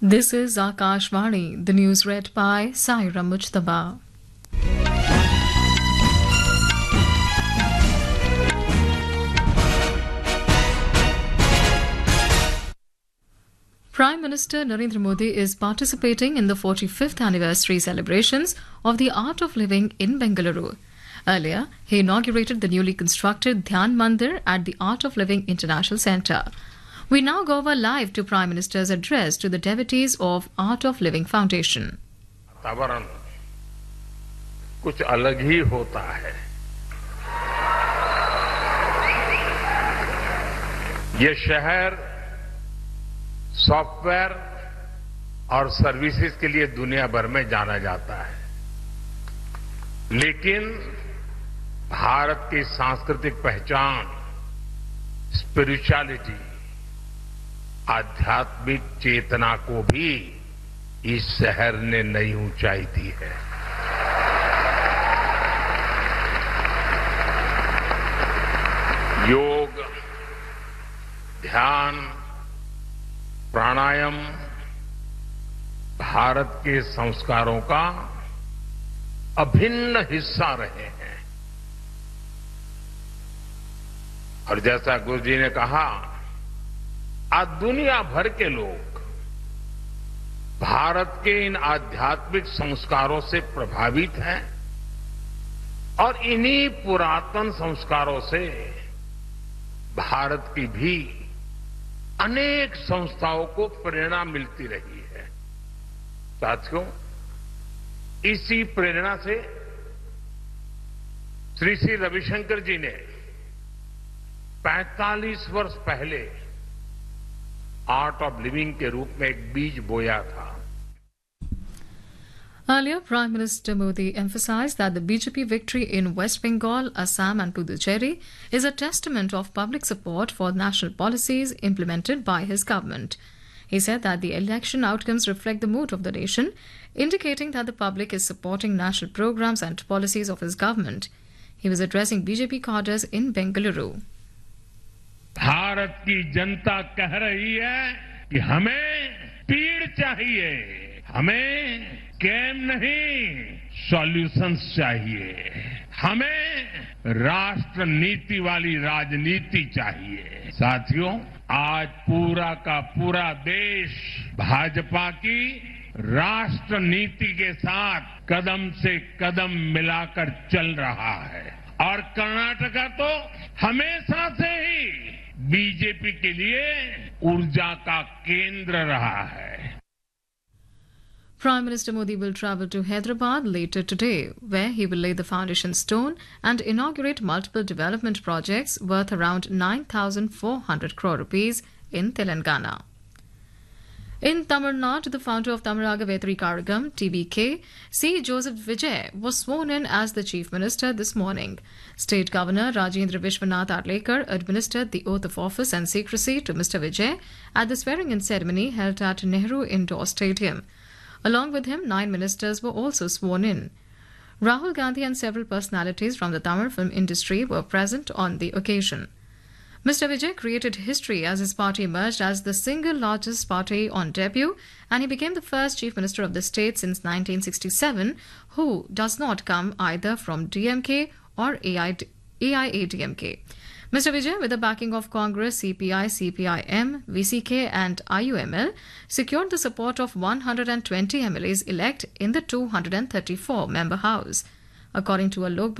This is Akashvani, the news read by Saira Mujtaba. Prime Minister Narendra Modi is participating in the 45th anniversary celebrations of the Art of Living in Bengaluru. Earlier, he inaugurated the newly constructed Dhyan Mandir at the Art of Living International Centre. We now go over live to Prime Minister's address to the devotees of Art of Living Foundation. वातावरण कुछ अलग ही होता है। ये शहर software और services के लिए दुनिया भर में जाना जाता है, लेकिन भारत की सांस्कृतिक पहचान, स्पिरिचुअलिटी, आध्यात्मिक चेतना को भी इस शहर ने नई ऊंचाई दी है। योग, ध्यान, प्राणायाम भारत के संस्कारों का अभिन्न हिस्सा रहे हैं। और जैसा गुरु जी ने कहा, आज दुनिया भर के लोग भारत के इन आध्यात्मिक संस्कारों से प्रभावित हैं और इन्हीं पुरातन संस्कारों से भारत की भी अनेक संस्थाओं को प्रेरणा मिलती रही है। साथियों, इसी प्रेरणा से श्री श्री रविशंकर जी ने 45 वर्ष पहले आर्ट ऑफ लिविंग के रूप में एक बीज बोया था। Earlier, Prime Minister Modi emphasized that the BJP victory in West Bengal, Assam and Puducherry is a testament of public support for national policies implemented by his government. He said that the election outcomes reflect the mood of the nation, indicating that the public is supporting national programs and policies of his government. He was addressing BJP cadres in Bengaluru. Bharat की जनता कह रही है कि हमें पीड़ चाहिए, हमें game नहीं, सॉल्यूशंस चाहिए, हमें राष्ट्र नीति वाली राजनीति चाहिए। साथियों, आज पूरा का पूरा देश भाजपा की राष्ट्र नीति के साथ कदम से कदम मिलाकर चल रहा है और कर्नाटका तो हमेशा से ही बीजेपी के लिए ऊर्जा का केंद्र रहा है। Prime Minister Modi will travel to Hyderabad later today, where he will lay the foundation stone and inaugurate multiple development projects worth around 9,400 crore rupees in Telangana. In Tamil Nadu, the founder of Tamaraga Vetri Karagam, TBK, C. Joseph Vijay, was sworn in as the Chief Minister this morning. State Governor Rajendra Vishwanath Arlekar administered the oath of office and secrecy to Mr. Vijay at the swearing-in ceremony held at Nehru Indoor Stadium. Along with him, 9 ministers were also sworn in. Rahul Gandhi and several personalities from the Tamil film industry were present on the occasion. Mr. Vijay created history as his party emerged as the single largest party on debut, and he became the first chief minister of the state since 1967 who does not come either from DMK or AIADMK. Mr. Vijay, with the backing of Congress, CPI, CPIM, VCK and IUML, secured the support of 120 MLAs elect in the 234-member House. According to a Lok